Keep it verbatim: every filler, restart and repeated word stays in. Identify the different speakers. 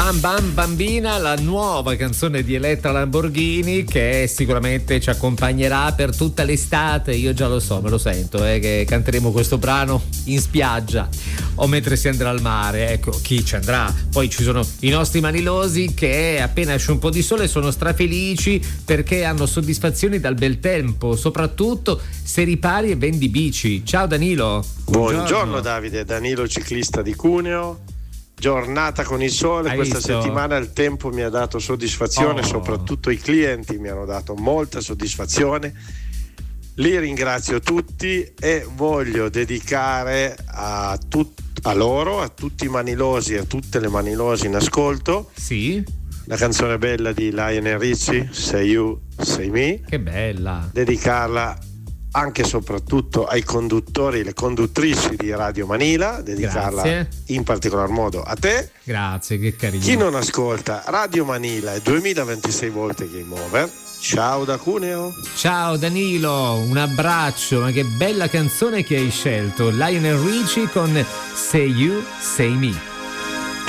Speaker 1: Bam Bam Bambina, la nuova canzone di Elettra Lamborghini che sicuramente ci accompagnerà per tutta l'estate. Io già lo so, me lo sento, eh, che canteremo questo brano in spiaggia o mentre si andrà al mare. Ecco, chi ci andrà? Poi ci sono i nostri manilosi che appena esce un po' di sole sono strafelici perché hanno soddisfazioni dal bel tempo, soprattutto se ripari e vendi bici. Ciao Danilo.
Speaker 2: Buongiorno, Buongiorno Davide, Danilo ciclista di Cuneo. Giornata con il sole.
Speaker 1: Hai
Speaker 2: questa
Speaker 1: visto?
Speaker 2: settimana il tempo mi ha dato soddisfazione,
Speaker 1: Oh.
Speaker 2: soprattutto i clienti mi hanno dato molta soddisfazione. Li ringrazio tutti e voglio dedicare a, tut- a loro, a tutti i manilosi e a tutte le manilosi in ascolto,
Speaker 1: sì,
Speaker 2: la canzone bella di Lionel Richie, Say You, Say Me.
Speaker 1: Che bella.
Speaker 2: Dedicarla anche e soprattutto ai conduttori e le conduttrici di Radio Manila, dedicarla
Speaker 1: Grazie.
Speaker 2: in particolar modo a te.
Speaker 1: Grazie, che carino.
Speaker 2: Chi non ascolta Radio Manila è duemilaventisei volte Game Over. Ciao da Cuneo.
Speaker 1: Ciao Danilo, un abbraccio, ma che bella canzone che hai scelto, Lionel Richie con Say You, Say Me.